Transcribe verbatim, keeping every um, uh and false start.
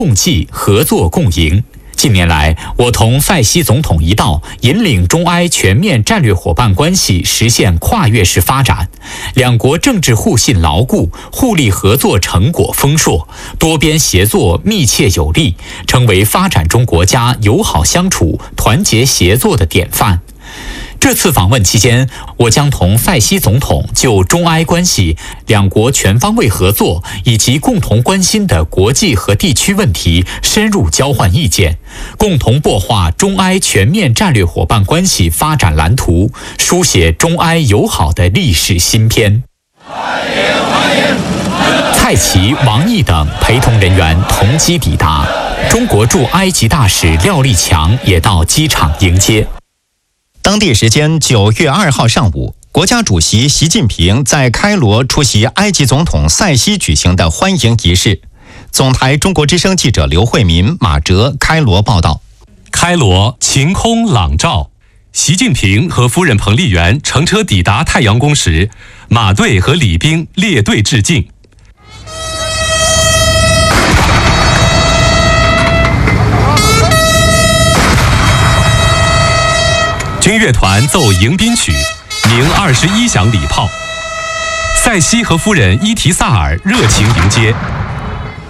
共济、合作共赢。近年来，我同塞西总统一道，引领中埃全面战略伙伴关系实现跨越式发展，两国政治互信牢固，互利合作成果丰硕，多边协作密切有力，成为发展中国家友好相处、团结协作的典范。这次访问期间，我将同塞西总统就中埃关系、两国全方位合作以及共同关心的国际和地区问题深入交换意见，共同擘画中埃全面战略伙伴关系发展蓝图，书写中埃友好的历史新篇。蔡奇、王毅等陪同人员同机抵达，中国驻埃及大使廖立强也到机场迎接。 当地时间九月二号上午，国家主席习近平在开罗出席埃及总统塞西举行的欢迎仪式。总台中国之声记者刘慧民、马哲开罗报道。 开罗晴空朗照，习近平和夫人彭丽媛乘车抵达太阳宫时，马队和礼兵列队致敬。军乐团奏迎宾曲，鸣二十一响礼炮。塞西和夫人伊提萨尔热情迎接，